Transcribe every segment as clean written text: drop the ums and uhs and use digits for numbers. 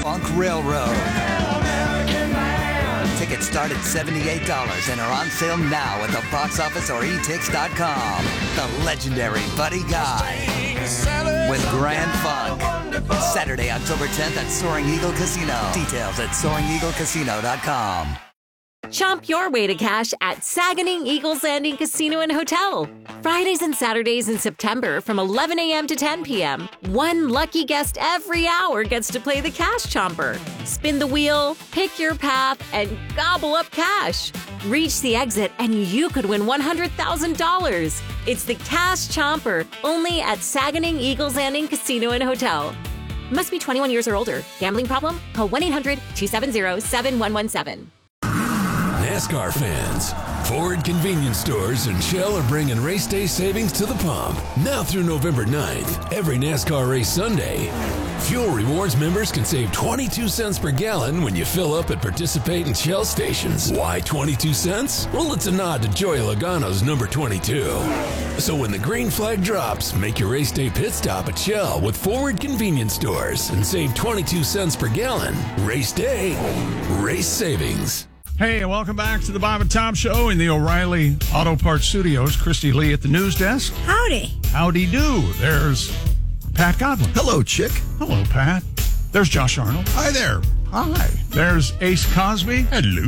Funk Railroad. Tickets start at $78 and are on sale now at the box office or etix.com. The legendary Buddy Guy with Grand Funk. Saturday, October 10th at Soaring Eagle Casino. Details at SoaringEagleCasino.com. Chomp your way to cash at Saganing Eagles Landing Casino and Hotel. Fridays and Saturdays in September from 11 a.m. to 10 p.m. One lucky guest every hour gets to play the Cash Chomper. Spin the wheel, pick your path, and gobble up cash. Reach the exit and you could win $100,000. It's the Cash Chomper, only at Saganing Eagles Landing Casino and Hotel. Must be 21 years or older. Gambling problem? Call 1-800-270-7117. NASCAR fans, Ford Convenience Stores and Shell are bringing race day savings to the pump. Now through November 9th, every NASCAR race Sunday, Fuel Rewards members can save 22 cents per gallon when you fill up at participating Shell stations. Why 22 cents? Well, it's a nod to Joey Logano's number 22. So when the green flag drops, make your race day pit stop at Shell with Ford Convenience Stores and save 22 cents per gallon. Race day, race savings. Hey, welcome back to the Bob and Tom Show in the O'Reilly Auto Parts Studios. Christy Lee at the news desk. Howdy. Howdy do. There's Pat Godwin. Hello, Chick. Hello, Pat. There's Josh Arnold. Hi there. Hi. There's Ace Cosby. Hello.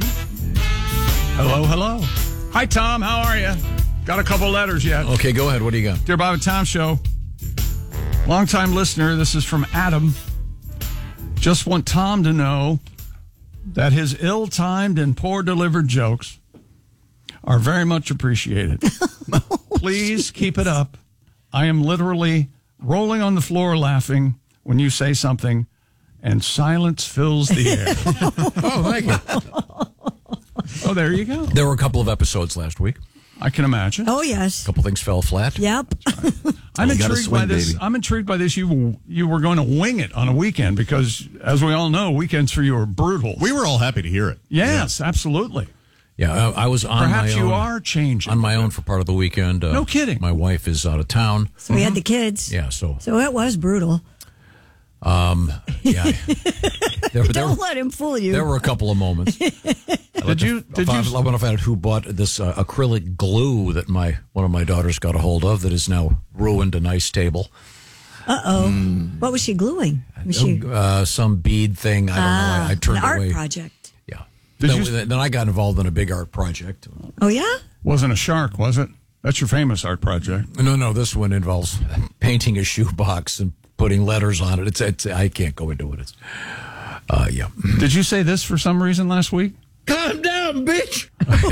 Hello, hello. Hi, Tom. How are you? Got a couple letters yet. Okay, go ahead. What do you got? Dear Bob and Tom Show, longtime listener, this is from Adam. Just want Tom to know that his ill-timed and poor-delivered jokes are very much appreciated. Please keep it up. I am literally rolling on the floor laughing when you say something, and silence fills the air. Oh, thank you. Oh, there you go. There were a couple of episodes last week. I can imagine. Oh, yes. A couple things fell flat. Yep. I'm You gotta intrigued swing, by this. baby. I'm intrigued by this. You were going to wing it on a weekend because, as we all know, weekends for you are brutal. We were all happy to hear it. Yes, absolutely. Yeah, I was on Perhaps my own. you are changing. On my own for part of the weekend. No kidding. My wife is out of town. So we had the kids. Yeah, so So it was brutal. yeah. Don't let him fool you. There were a couple of moments. Did you? I want to find out who bought this acrylic glue that one of my daughters got a hold of that has now ruined a nice table. Uh-oh. What was she gluing? Was she Some bead thing. I don't know. I turned an art away. project. Yeah. Did Then I got involved in a big art project. Oh, yeah? Wasn't a shark, was it? That's your famous art project. No, this one involves painting a shoebox and putting letters on it. It's I can't go into it. It's, yeah. Did you say this for some reason last week? Calm down, bitch.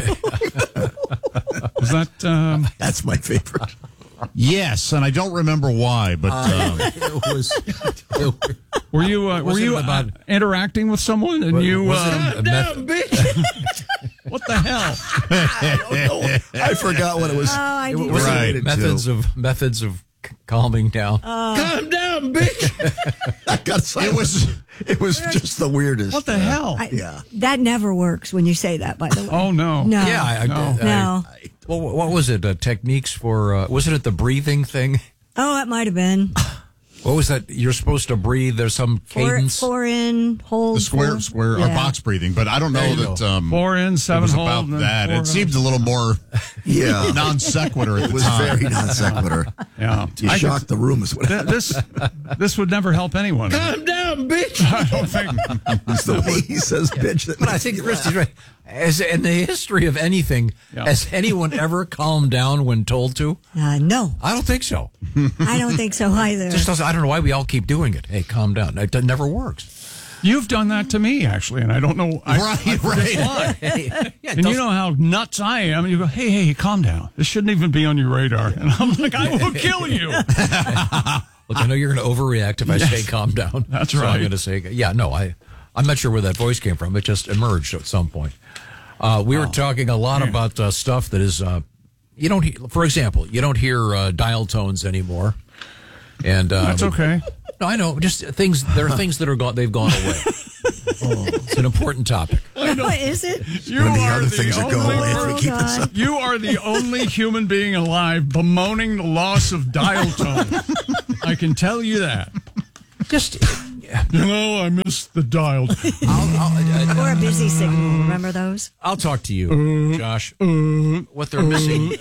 Was that? That's my favorite. Yes, and I don't remember why, but It was. Were you about- interacting with someone and you? Calm down, bitch. What the hell? I don't know. I forgot what it was. Oh, I It do. was Right. methods of calming down. Calm down, bitch. It was just the weirdest. What the hell? That never works when you say that, by the way. Oh no. No. Yeah, No. Well, what was it? Techniques for? Wasn't it the breathing thing? Oh, it might have been. What was that? You're supposed to breathe. There's some cadence. Four in, hold. the square or Yeah. box breathing. But I don't know There you that. go. 4 in, 7 it was hold. about and then that. 4 It seemed a little more non sequitur at the time. non sequitur. Yeah. You shocked the room is what This would never help anyone. Calm down, bitch. I don't think. It's the way he says bitch. That But I makes think me Christy's laugh. right. As in the history of anything, Yeah. has anyone ever calmed down when told to? No, I don't think so. I don't think so either. Just doesn't, I don't know why we all keep doing it. Hey, calm down. It never works. You've done that to me, actually, and I don't know. I Right. why. And you know how nuts I am. And you go, hey, calm down. This shouldn't even be on your radar. And I'm like, I will kill you. Look, I know you're going to overreact if I say calm down. That's so right. I'm going to say, yeah, no, I'm not sure where that voice came from. It just emerged at some point. We were talking a lot about stuff that is, you don't, for example, you don't hear dial tones anymore. And That's okay. No, I know. Just things. There are things that are gone. They've gone away. It's an important topic. What is it? You Many are other the things that go only away if we keep this up. You are the only human being alive bemoaning the loss of dial tone. I can tell you that. Just I missed the dial. Or a busy signal. Remember those? I'll talk to you, Josh. What they're missing,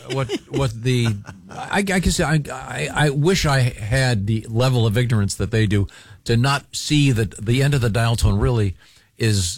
I guess I wish I had the level of ignorance that they do to not see that the end of the dial tone really is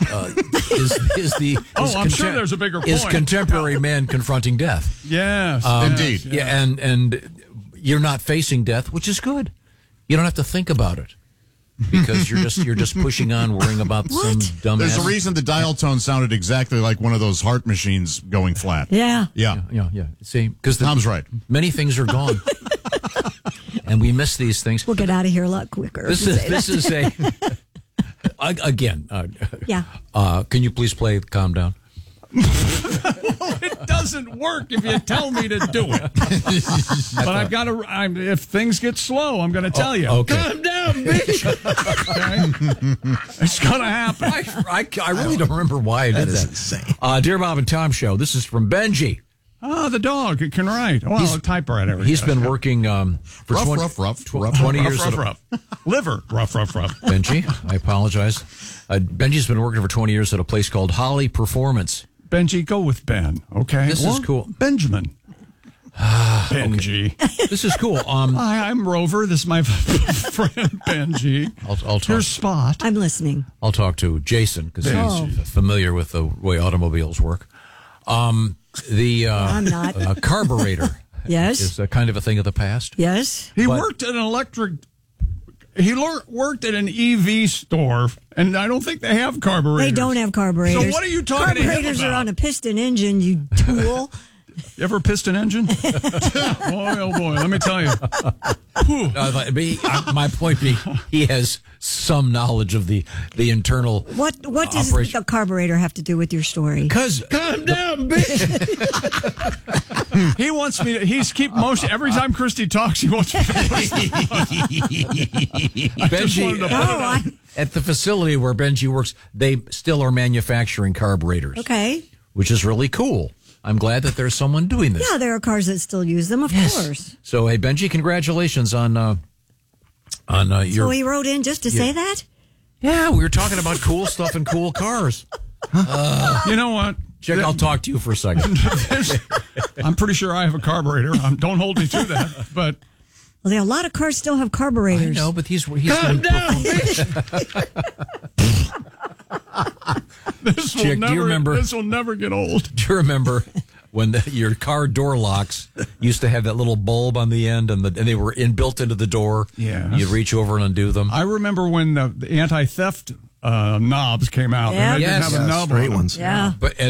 I'm sure there's a bigger point. Is contemporary man confronting death. Yes. Indeed. Yeah, and you're not facing death, which is good. You don't have to think about it because you're just pushing on, worrying about some dumb. There's a reason the dial tone sounded exactly like one of those heart machines going flat. Yeah. Yeah. See, because Tom's right. Many things are gone, and we miss these things. We'll get out of here a lot quicker. This is a again. Yeah. Can you please play "Calm Down"? It doesn't work if you tell me to do it. But I've got to. If things get slow, I'm going to tell you. Okay. Calm down, bitch. Okay? It's going to happen. I really don't remember why I did that. That is insane. Dear Bob and Tom show. This is from Benji. Oh, the dog. It can write. Well, a typewriter. He's been working for 20 years. Rough. Liver. Rough. Benji, I apologize. Benji's been working for 20 years at a place called Holly Performance. Benji, go with Ben. Okay. This is cool. Benjamin. Benji. This is cool. Hi, I'm Rover. This is my friend Benji. I'll talk. Here's Spot. I'm listening. I'll talk to Jason because he's familiar with the way automobiles work. I'm not. Carburetor. Yes. Is a kind of a thing of the past. Yes. He worked at an electric. He worked at an EV store, and I don't think they have carburetors. They don't have carburetors. So what are you talking about? Carburetors are on a piston engine, you tool. You ever piston engine? Boy, oh boy, let me tell you. My point being, he has some knowledge of the internal. What does the carburetor have to do with your story? Because calm down, bitch. He wants me to. He's keep motion every time Christy talks. He wants me to. Benji, at the facility where Benji works, they still are manufacturing carburetors. Okay. Which is really cool. I'm glad that there's someone doing this. Yeah, there are cars that still use them, of course. So, hey, Benji, congratulations on your. So he wrote in just to say that? Yeah, we were talking about cool stuff and cool cars. You know what? Jack, I'll talk to you for a second. I'm pretty sure I have a carburetor. Don't hold me to that, but. Well, a lot of cars still have carburetors. I know, but he's calm down, bitch. This will never get old. Do you remember when your car door locks used to have that little bulb on the end, and they were built into the door? Yeah, you'd reach over and undo them. I remember when the anti-theft knobs came out. Yeah. And they didn't have a knob straight on ones. Yeah.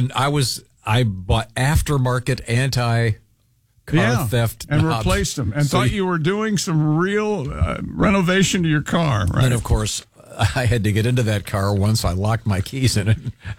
I bought aftermarket anti-car theft and knobs. Replaced them, and thought you were doing some real renovation to your car. Right? And of course, I had to get into that car once I locked my keys in it.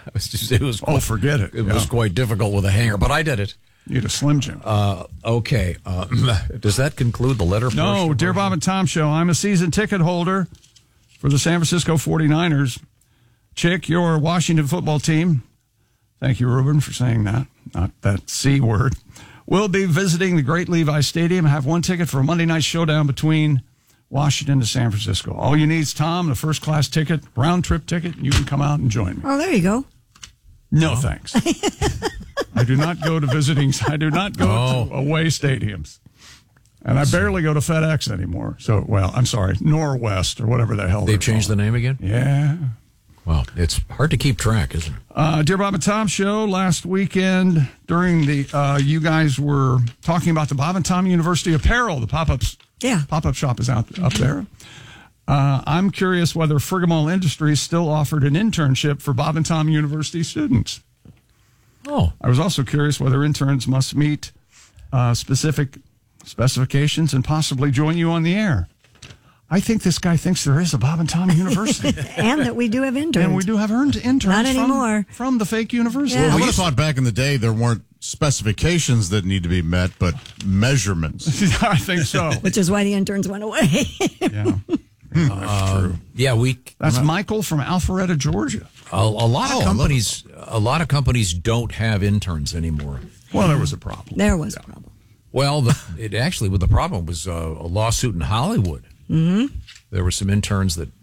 Forget it. It was quite difficult with a hanger, but I did it. You had a Slim Jim. Okay. Does that conclude the letter? No, Dear Bob and Tom show. I'm a season ticket holder for the San Francisco 49ers. Chick, your Washington football team. Thank you, Ruben, for saying that. Not that C word. We'll be visiting the Great Levi Stadium. I have one ticket for a Monday night showdown between Washington to San Francisco. All you need is Tom, the first class ticket, round trip ticket. You can come out and join me. Oh, there you go. No, thanks. I do not go to I do not go to away stadiums. And I barely go to FedEx anymore. So, I'm sorry, Norwest or whatever the hell they've changed the name again? Yeah. Well, it's hard to keep track, isn't it? Dear Bob and Tom show, last weekend during the, you guys were talking about the Bob and Tom University apparel, the pop-ups. Yeah. Pop-up shop is up there. I'm curious whether Fergamall Industries still offered an internship for Bob and Tom University students. Oh. I was also curious whether interns must meet specific specifications and possibly join you on the air. I think this guy thinks there is a Bob and Tom University. And that we do have interns. And we do have interns. Not anymore. From the fake university. Yeah. I would have thought back in the day there weren't specifications that need to be met, but measurements. I think so. Which is why the interns went away. Yeah. That's true. Yeah, That's Michael from Alpharetta, Georgia. A lot of companies don't have interns anymore. Well, there was a problem. There was a problem. Well, the problem was a lawsuit in Hollywood. Mm-hmm. There were some interns that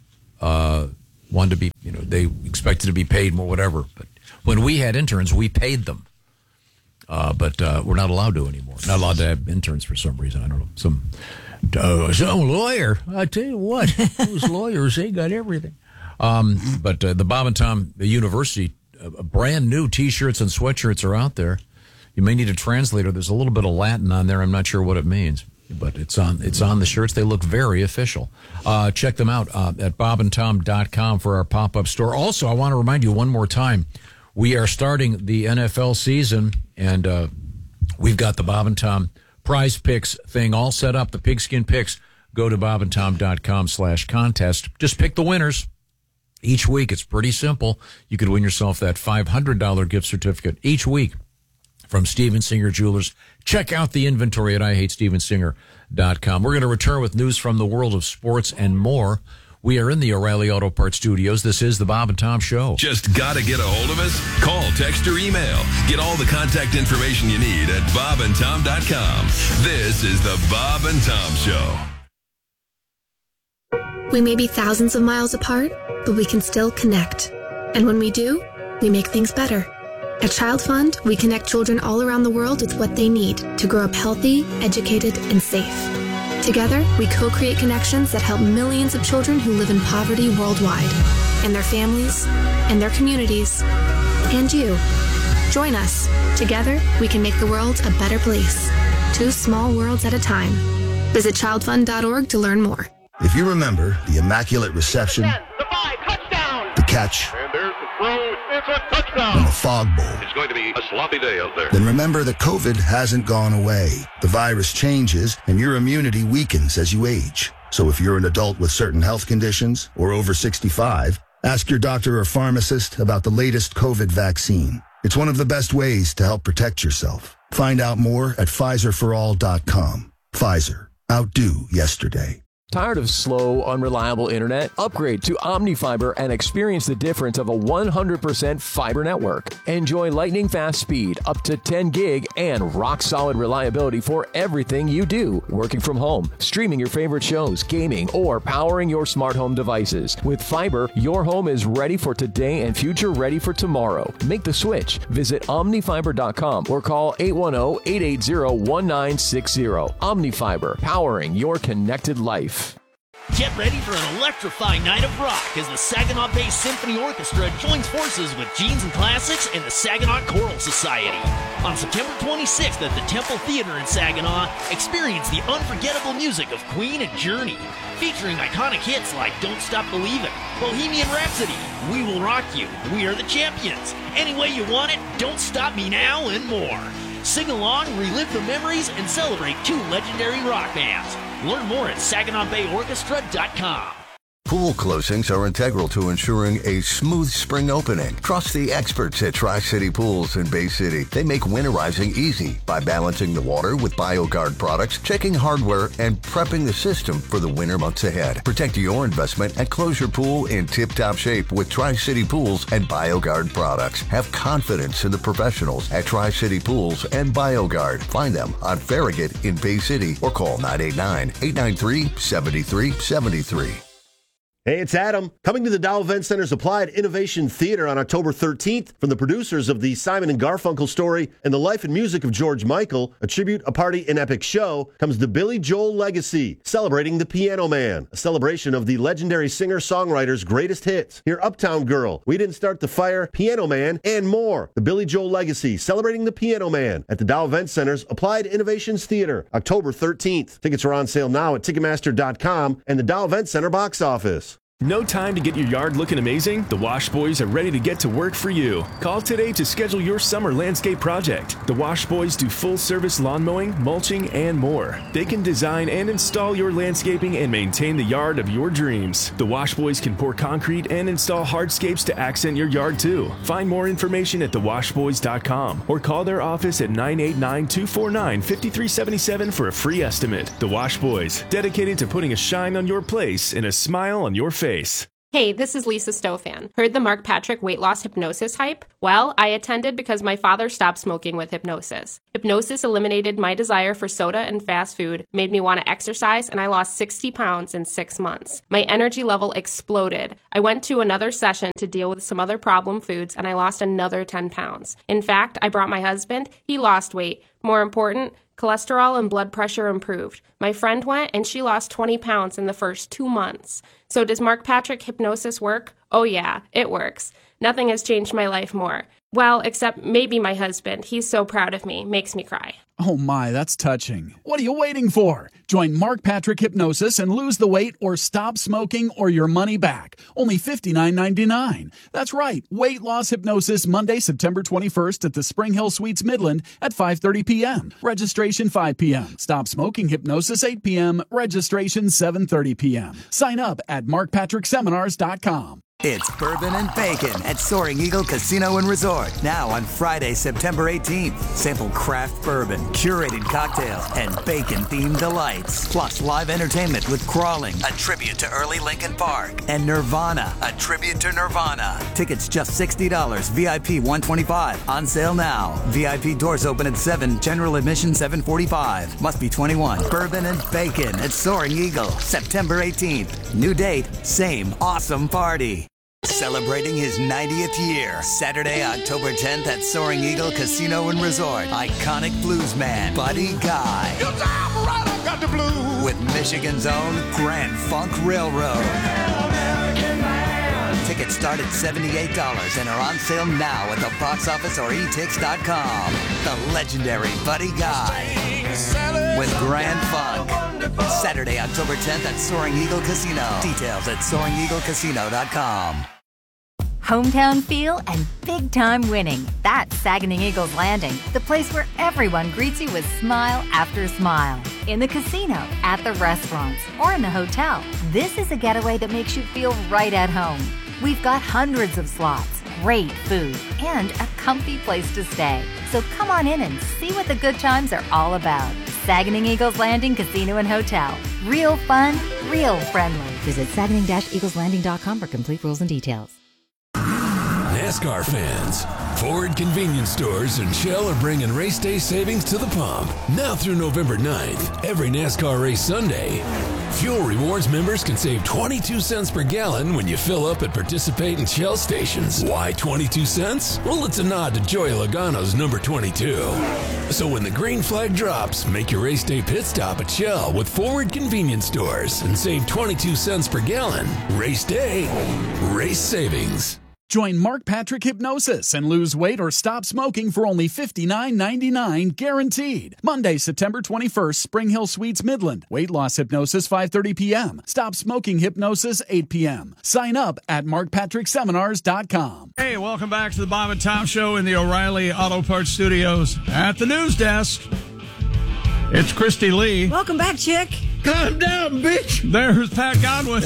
wanted to be, they expected to be paid more, whatever. But when we had interns, we paid them. But we're not allowed to anymore. Not allowed to have interns for some reason. I don't know. Some lawyer. I tell you what, those lawyers, they got everything. But the Bob and Tom University, brand new T-shirts and sweatshirts are out there. You may need a translator. There's a little bit of Latin on there. I'm not sure what it means, but it's on the shirts. They look very official. Check them out at bobandtom.com for our pop-up store. Also, I want to remind you one more time, we are starting the NFL season, and we've got the Bob and Tom Prize Picks thing all set up. The Pigskin Picks. Go to bobandtom.com/contest. Just pick the winners. Each week, it's pretty simple. You could win yourself that $500 gift certificate each week from Steven Singer Jewelers. Check out the inventory at IHateStevenSinger.com. We're going to return with news from the world of sports and more. We are in the O'Reilly Auto Parts studios. This is the Bob and Tom Show. Just got to get a hold of us? Call, text, or email. Get all the contact information you need at bobandtom.com. This is the Bob and Tom Show. We may be thousands of miles apart, but we can still connect. And when we do, we make things better. At Child Fund, we connect children all around the world with what they need to grow up healthy, educated, and safe. Together, we co-create connections that help millions of children who live in poverty worldwide, and their families, and their communities, and you. Join us. Together, we can make the world a better place. 2 small worlds at a time. Visit childfund.org to learn more. If you remember the Immaculate Reception, 10, the 5, touchdown! The catch, and there's the throw, it's a touchdown! And the Fog Bowl, it's going to be a sloppy day out there. Then remember that COVID hasn't gone away. The virus changes, and your immunity weakens as you age. So if you're an adult with certain health conditions or over 65, ask your doctor or pharmacist about the latest COVID vaccine. It's one of the best ways to help protect yourself. Find out more at PfizerForAll.com. Pfizer. Outdo yesterday. Tired of slow, unreliable internet? Upgrade to OmniFiber and experience the difference of a 100% fiber network. Enjoy lightning fast speed, up to 10 gig, and rock-solid reliability for everything you do. Working from home, streaming your favorite shows, gaming, or powering your smart home devices. With fiber, your home is ready for today and future ready for tomorrow. Make the switch. Visit OmniFiber.com or call 810-880-1960. OmniFiber, powering your connected life. Get ready for an electrifying night of rock as the Saginaw Bay Symphony Orchestra joins forces with Jeans and Classics and the Saginaw Choral Society. On September 26th at the Temple Theater in Saginaw, experience the unforgettable music of Queen and Journey, featuring iconic hits like Don't Stop Believin', Bohemian Rhapsody, We Will Rock You, We Are the Champions, Any Way You Want It, Don't Stop Me Now, and more. Sing along, relive the memories, and celebrate 2 legendary rock bands. Learn more at SaginawBayOrchestra.com. Pool closings are integral to ensuring a smooth spring opening. Trust the experts at Tri-City Pools in Bay City. They make winterizing easy by balancing the water with BioGuard products, checking hardware, and prepping the system for the winter months ahead. Protect your investment and close your pool in tip-top shape with Tri-City Pools and BioGuard products. Have confidence in the professionals at Tri-City Pools and BioGuard. Find them on Farragut in Bay City or call 989-893-7373. Hey, it's Adam. Coming to the Dow Event Center's Applied Innovation Theater on October 13th from the producers of the Simon & Garfunkel story and the life and music of George Michael, a tribute, a party, an epic show, comes the Billy Joel Legacy, celebrating the Piano Man, a celebration of the legendary singer-songwriter's greatest hits. Hear Uptown Girl, We Didn't Start the Fire, Piano Man, and more. The Billy Joel Legacy, celebrating the Piano Man at the Dow Event Center's Applied Innovations Theater, October 13th. Tickets are on sale now at Ticketmaster.com and the Dow Event Center box office. No time to get your yard looking amazing? The Wash Boys are ready to get to work for you. Call today to schedule your summer landscape project. The Wash Boys do full-service lawn mowing, mulching, and more. They can design and install your landscaping and maintain the yard of your dreams. The Wash Boys can pour concrete and install hardscapes to accent your yard too. Find more information at thewashboys.com or call their office at 989-249-5377 for a free estimate. The Wash Boys, dedicated to putting a shine on your place and a smile on your face. Hey, this is Lisa Stofan. Heard the Mark Patrick weight loss hypnosis hype? Well, I attended because my father stopped smoking with hypnosis. Hypnosis eliminated my desire for soda and fast food, made me want to exercise, and I lost 60 pounds in 6 months. My energy level exploded. I went to another session to deal with some other problem foods, and I lost another 10 pounds. In fact, I brought my husband. He lost weight. More important, cholesterol and blood pressure improved. My friend went and she lost 20 pounds in the first 2 months. So does Mark Patrick hypnosis work? Oh yeah, it works. Nothing has changed my life more. Well, except maybe my husband. He's so proud of me. Makes me cry. Oh my, that's touching. What are you waiting for? Join Mark Patrick Hypnosis and lose the weight or stop smoking or your money back. Only $59.99. That's right. Weight loss hypnosis Monday, September 21st at the Spring Hill Suites Midland at 5:30 p.m. Registration 5 p.m. Stop smoking hypnosis 8 p.m. Registration 7:30 p.m. Sign up at markpatrickseminars.com. It's Bourbon and Bacon at Soaring Eagle Casino and Resort. Now on Friday, September 18th. Sample craft bourbon, curated cocktails, and bacon-themed delights. Plus live entertainment with Crawling, a tribute to early Linkin Park, and Nirvana, a tribute to Nirvana. Tickets just $60, VIP $125. On sale now. VIP doors open at 7, general admission $7.45. Must be 21. Bourbon and Bacon at Soaring Eagle, September 18th. New date, same awesome party. Celebrating his 90th year, Saturday, October 10th at Soaring Eagle Casino and Resort. Iconic bluesman Buddy Guy. Got the blues. With Michigan's own Grand Funk Railroad. Tickets start at $78 and are on sale now at the box office or etix.com. The legendary Buddy Guy with Grand Funk. Saturday, October 10th at Soaring Eagle Casino. Details at SoaringEagleCasino.com. Hometown feel and big-time winning. That's Saganing Eagles Landing, the place where everyone greets you with smile after smile. In the casino, at the restaurants, or in the hotel, this is a getaway that makes you feel right at home. We've got hundreds of slots, great food, and a comfy place to stay. So come on in and see what the good times are all about. Saganing Eagles Landing Casino and Hotel. Real fun, real friendly. Visit saganing-eagleslanding.com for complete rules and details. NASCAR fans, Ford Convenience Stores and Shell are bringing race day savings to the pump. Now through November 9th, every NASCAR race Sunday, Fuel Rewards members can save 22 cents per gallon when you fill up at participating Shell stations. Why 22 cents? Well, it's a nod to Joey Logano's number 22. So when the green flag drops, make your race day pit stop at Shell with Ford Convenience Stores and save 22 cents per gallon. Race day, race savings. Join Mark Patrick Hypnosis and lose weight or stop smoking for only $59.99 guaranteed. Monday, September 21st, Spring Hill Suites Midland. Weight loss hypnosis 5:30 p.m. Stop smoking hypnosis 8 p.m. Sign up at markpatrickseminars.com. Hey, welcome back to the Bob and Tom Show in the O'Reilly Auto Parts Studios. At the news desk, it's Christy Lee. Welcome back, chick. Calm down, bitch. There's Pat Godwin.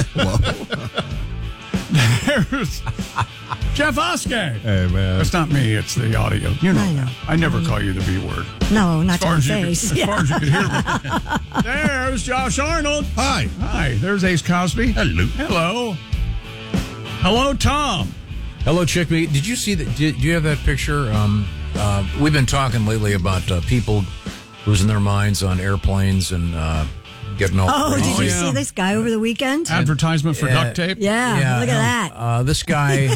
There's Jeff Oskey. Hey, man. That's not me. It's the audio. You know that. I never call you the B word. No, not to my face. As far as you can hear me. There's Josh Arnold. Hi. Hi. There's Ace Cosby. Hello. Hello. Hello, Tom. Hello, Chickpea. Did you see that? Do you have that picture? We've been talking lately about people losing their minds on airplanes and getting all crazy. Did you see this guy over the weekend? Advertisement for duct tape? Yeah, look at that. This guy,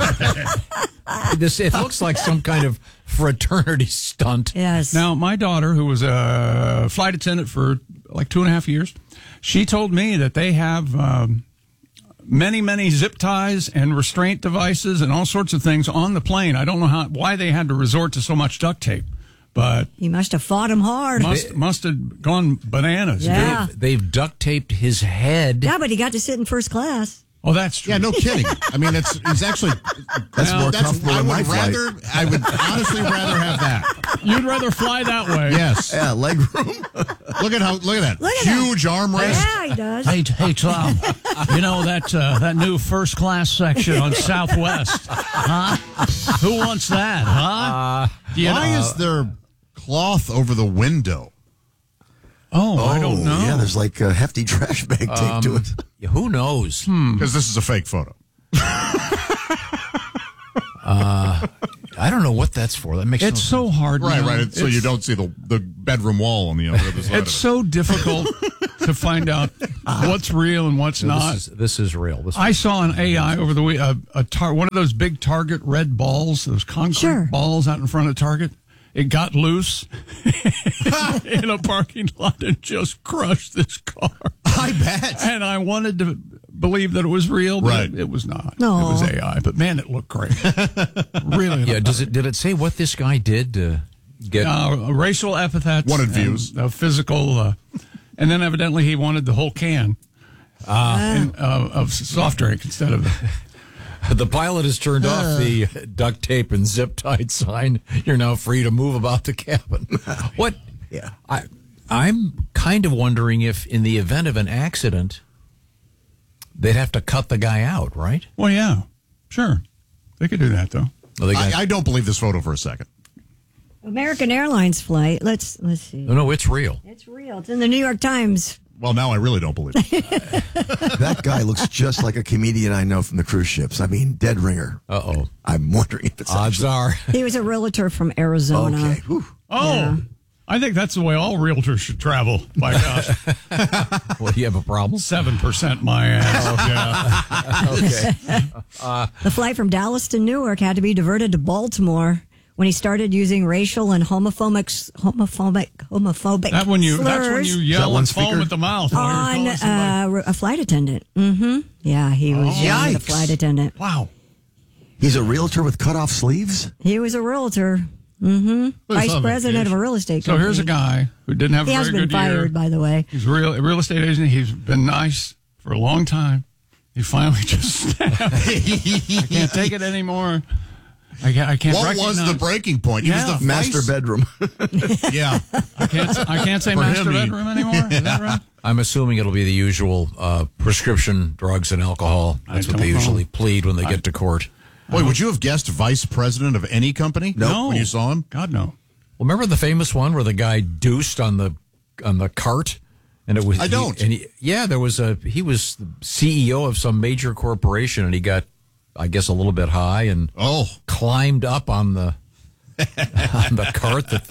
it looks like some kind of fraternity stunt. Yes. Now, my daughter, who was a flight attendant for like 2.5 years, she told me that they have many zip ties and restraint devices and all sorts of things on the plane. I don't know why they had to resort to so much duct tape. But he must have fought him hard. Must have gone bananas. Yeah. They've duct taped his head. Yeah, but he got to sit in first class. Oh, that's true. Yeah, no kidding. I mean, he's actually more comfortable than my flight. I would honestly rather have that. You'd rather fly that way. Yes. Yeah, leg room. Look at that huge armrest. Yeah, he does. Hey, Tom. You know that new first class section on Southwest, huh? Who wants that, huh? Why is there cloth over the window? Oh, I don't know. Yeah, there's like a hefty trash bag taped to it. Who knows? Because this is a fake photo. I don't know what that's for. That makes it's so hard. Right, now. right. So you don't see the bedroom wall on the other side. It's so difficult to find out what's real and what's not. This is real. I saw an AI over the week, one of those big Target red balls, those concrete balls out in front of Target. It got loose in a parking lot and just crushed this car. I bet. And I wanted to believe that it was real, but it was not. No. It was AI. But man, it looked great. Really. Yeah. Did it say what this guy did to get racial epithets? Wanted views. Physical, and then evidently he wanted the whole can of soft drink instead of. The pilot has turned off the duct tape and zip tied sign. You're now free to move about the cabin. What? Yeah. I'm kind of wondering if, in the event of an accident, they'd have to cut the guy out, right? Well, yeah, sure, they could do that though. Well, I don't believe this photo for a second. American Airlines flight. Let's see. No, it's real. It's real. It's in the New York Times. Well, now I really don't believe it. That guy looks just like a comedian I know from the cruise ships. I mean, dead ringer. Uh-oh. I'm wondering if it's odds are. He was a realtor from Arizona. Okay. Whew. Oh, yeah. I think that's the way all realtors should travel. My gosh. Well, you have a problem? 7% my ass. Okay. The flight from Dallas to Newark had to be diverted to Baltimore when he started using racial and homophobic that's when you yell and speaker? foam at the mouth on a flight attendant. Mm-hmm. Yeah, he was yelling at a flight attendant. Wow. He's a realtor with cut off sleeves? He was a realtor. Mm-hmm. Vice president of a real estate company. So here's a guy who didn't have a very good year. He has been fired, by the way. He's a real estate agent. He's been nice for a long time. He finally just snapped. I can't take it anymore. I can't. What was the breaking point? He was the master bedroom. Yeah, I can't say master bedroom anymore. Is that right? I'm assuming it'll be the usual prescription drugs and alcohol. That's what they usually plead when they get to court. Boy, would you have guessed vice president of any company? No. When you saw him? God, no. Well, remember the famous one where the guy deuced on the cart, and it was I don't. There was he was the CEO of some major corporation, and he got, I guess, a little bit high and climbed up on the cart that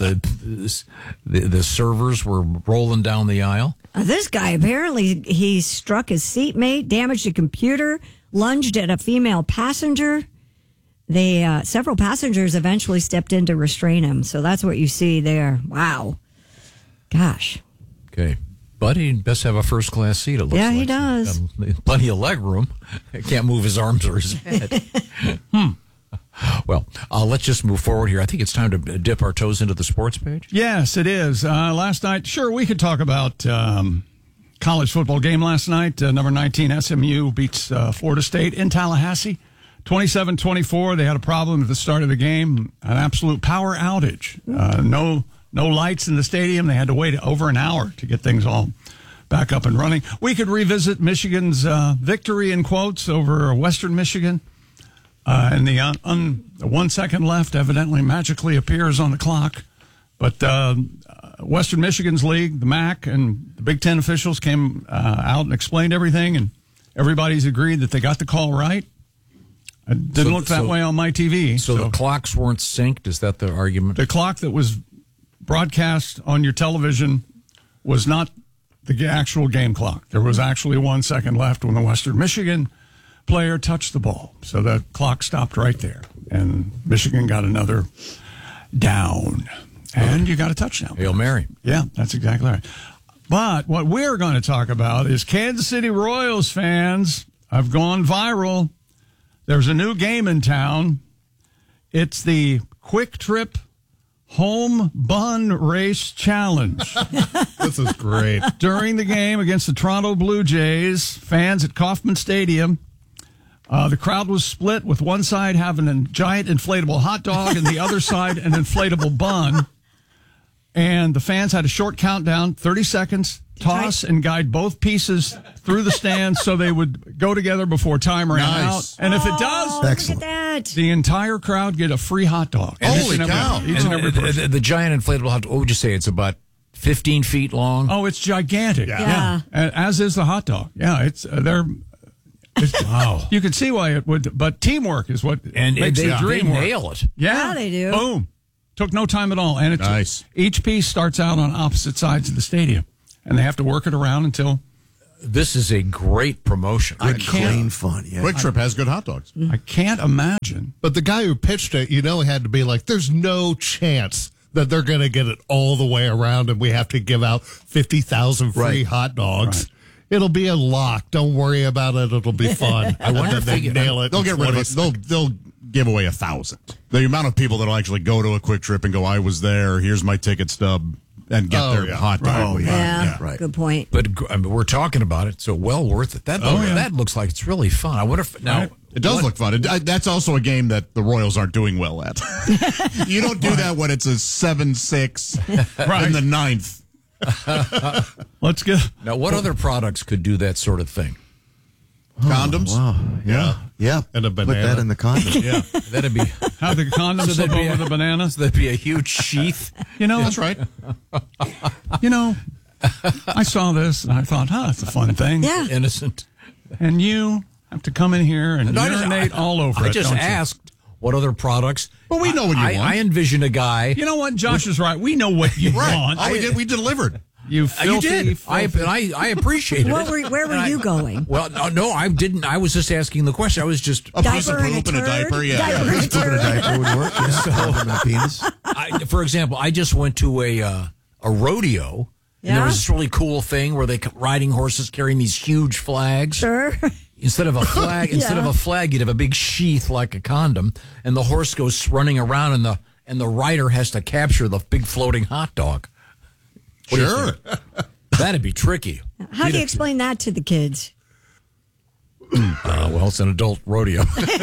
the servers were rolling down the aisle. This guy, apparently he struck his seatmate, damaged a computer, lunged at a female passenger. Several passengers eventually stepped in to restrain him. So that's what you see there. Wow. Gosh. Okay. But he best have a first-class seat, it looks like. Yeah, he does. Plenty of leg room. Can't move his arms or his head. Well, let's just move forward here. I think it's time to dip our toes into the sports page. Yes, it is. Last night, sure, we could talk about college football game last night. Number 19 SMU beats Florida State in Tallahassee. 27-24. They had a problem at the start of the game, an absolute power outage. No lights in the stadium. They had to wait over an hour to get things all back up and running. We could revisit Michigan's victory, in quotes, over Western Michigan. And the 1 second left evidently magically appears on the clock. But Western Michigan's league, the MAC, and the Big Ten officials came out and explained everything, and everybody's agreed that they got the call right. It didn't look that way on my TV. So the clocks weren't synced? Is that the argument? The clock that was broadcast on your television was not the actual game clock. There was actually 1 second left when the Western Michigan player touched the ball. So the clock stopped right there. And Michigan got another down. And you got a touchdown. Hail Mary. Yeah, that's exactly right. But what we're going to talk about is Kansas City Royals fans have gone viral. There's a new game in town. It's the Quick Trip Home Bun Race Challenge. This is great. During the game against the Toronto Blue Jays, fans at Kauffman Stadium, the crowd was split, with one side having a giant inflatable hot dog and the other side an inflatable bun. And the fans had a short countdown, 30 seconds, toss and guide both pieces through the stands so they would go together before time ran out. And if it does, excellent. Look at that. The entire crowd get a free hot dog. Holy cow. Each and every person. The giant inflatable hot dog, what would you say? It's about 15 feet long? Oh, it's gigantic. Yeah. As is the hot dog. Yeah, it's they're Wow. You can see why it would, but teamwork is what makes the dream work. Nail it. Yeah, they do. Boom. Took no time at all. And it's nice. Each piece starts out on opposite sides of the stadium, and they have to work it around until. This is a great promotion. Clean fun. Yeah. Quick Trip has good hot dogs. I can't imagine. But the guy who pitched it, had to be like, there's no chance that they're going to get it all the way around and we have to give out 50,000 free hot dogs. Right. It'll be a lock. Don't worry about it. It'll be fun. I wonder if they nail it. They'll get rid of it. They'll give away 1,000. The amount of people that'll actually go to a Quick Trip and go, I was there, here's my ticket stub, and get their hot dog. Oh, Yeah, right. Good point. But we're talking about it, so well worth it. That looks like it's really fun. I wonder if now it does look fun. That's also a game that the Royals aren't doing well at. You don't do that when it's a 7-6 in the ninth. Let's go. Now, what other products could do that sort of thing? Condoms? Wow. Yeah. And a banana. Put that in the condom. Yeah, that'd be Have the condoms slip over the bananas. So that'd be a huge sheath. That's right. I saw this and I thought, it's a fun thing. Yeah. Innocent. And you have to come in here and urinate all over it. I just don't you? asked what other products. Well, we know what you want. I envision a guy. You know what? Josh is right. We know what you want. We delivered. You filthy. You did. I appreciate it. Where were you going? Well, no, I didn't. I was just asking the question. I was just a piece of poop in a diaper. Yeah, Poop in a diaper would work. Yeah. Penis. For example, I just went to a rodeo. And there was this really cool thing where they riding horses carrying these huge flags. Sure. Instead of a flag, you'd have a big sheath like a condom, and the horse goes running around, and the rider has to capture the big floating hot dog. Sure. That'd be tricky. How do you explain that to the kids? Well, it's an adult rodeo.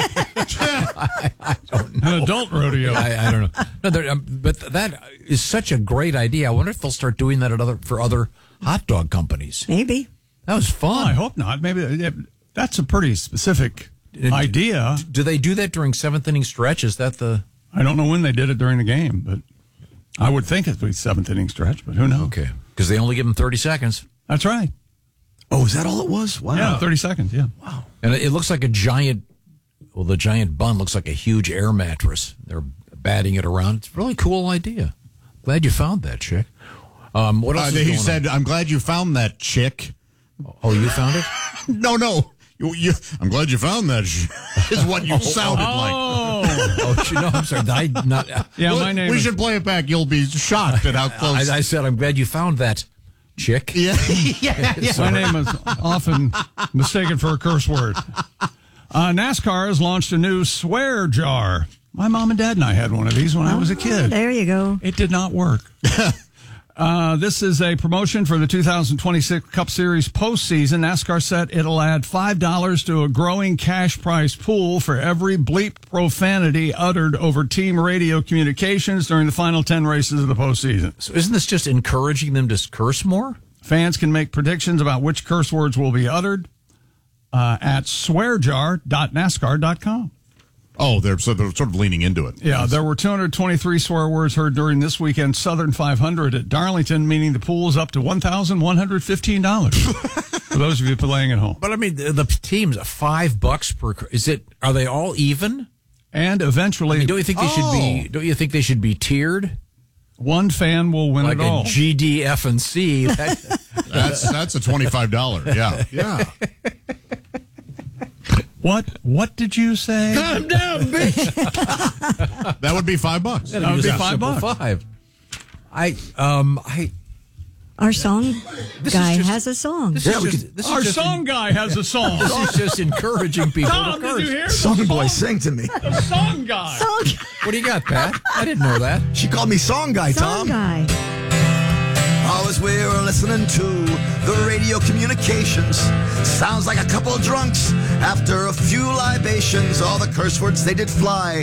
I don't know. An adult rodeo. I don't know. No, but that is such a great idea. I wonder if they'll start doing that for other hot dog companies. Maybe. That was fun. I hope not. Maybe that's a pretty specific idea. Do they do that during seventh inning stretch? Is that the? I don't know when they did it during the game, but I would think it'd be seventh inning stretch. But who knows? Okay, because they only give them 30 seconds. That's right. Oh, is that all it was? Wow. Yeah, 30 seconds. Yeah. Wow. And it looks like a giant. Well, the giant bun looks like a huge air mattress. They're batting it around. It's a really cool idea. Glad you found that, chick. What else? He said, "I'm glad you found that, chick." Oh, you found it? No. I'm glad you found that. Is what you sounded like. No, I'm sorry. My name. We should play it back. You'll be shocked at how close. I said, I'm glad you found that, chick. Yeah. My name is often mistaken for a curse word. NASCAR has launched a new swear jar. My mom and dad and I had one of these when I was a kid. There you go. It did not work. This is a promotion for the 2026 Cup Series postseason. NASCAR said it'll add $5 to a growing cash prize pool for every bleep profanity uttered over team radio communications during the final 10 races of the postseason. So isn't this just encouraging them to curse more? Fans can make predictions about which curse words will be uttered at swearjar.nascar.com. Oh, they're sort of leaning into it. Yeah, there were 223 swear words heard during this weekend's Southern 500 at Darlington, meaning the pool is up to $1,115 for those of you playing at home. But I mean, the teams $5 per. Are they all even? And eventually, don't you think they should be? Don't you think they should be tiered? One fan will win like it all. Like a G, D, F, and C. That's a $25. Yeah. What did you say? Calm down, bitch. That would be $5. That would be $5. Our song guy has a song. Our song guy has a song. This is just encouraging people Tom, to curse. did you hear Song boy, sing to me. The song guy. What do you got, Pat? I didn't know that. She called me song guy, Tom. Song guy. As we were listening to the radio communications, sounds like a couple drunks after a few libations. All the curse words they did fly.